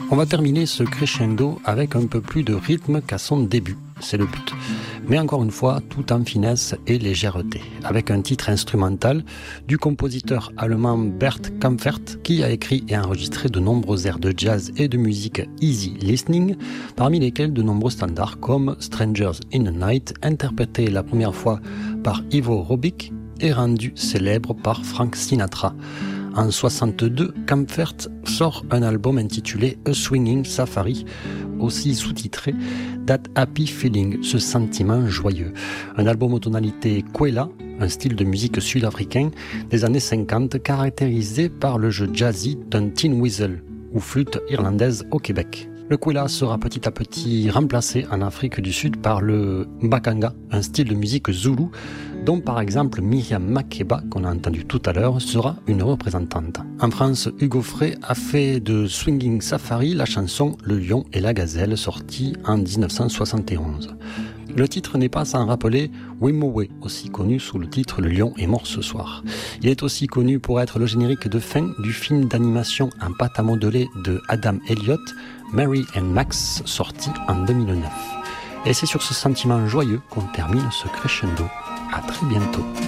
On va terminer ce crescendo avec un peu plus de rythme qu'à son début, c'est le but. Mais encore une fois, tout en finesse et légèreté, avec un titre instrumental du compositeur allemand Bert Kaempfert, qui a écrit et enregistré de nombreux airs de jazz et de musique easy listening, parmi lesquels de nombreux standards comme Strangers in the Night, interprété la première fois par Ivo Robic et rendu célèbre par Frank Sinatra. En 62, Kaempfert sort un album intitulé A Swinging Safari, aussi sous-titré That Happy Feeling, ce sentiment joyeux. Un album aux tonalités Kwela, un style de musique sud-africain des années 50 caractérisé par le jeu jazzy d'un tin whistle, ou flûte irlandaise au Québec. Le Kwela sera petit à petit remplacé en Afrique du Sud par le Mbakanga, un style de musique zoulou, dont par exemple Myriam Makeba, qu'on a entendu tout à l'heure, sera une représentante. En France, Hugo Frey a fait de Swinging Safari la chanson Le Lion et la Gazelle, sortie en 1971. Le titre n'est pas sans rappeler Wimowe, aussi connu sous le titre Le Lion est mort ce soir. Il est aussi connu pour être le générique de fin du film d'animation en pâte à modeler de Adam Elliott, Mary and Max, sorti en 2009. Et c'est sur ce sentiment joyeux qu'on termine ce crescendo. À très bientôt.